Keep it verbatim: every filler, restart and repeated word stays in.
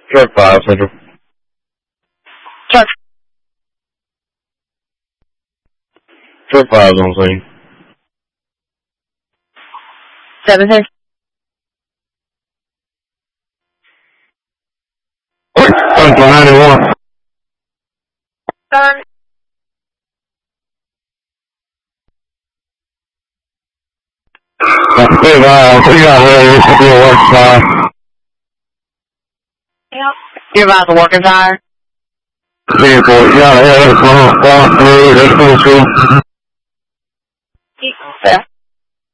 Truck five, Central. Truck. Truck five is on scene. Seven six. Central ninety-one. Seven. Big uh, we got ready to be a work fire. Yep. You're about to work and tire? Vehicle, yeah, yeah, it's going through, it's going through.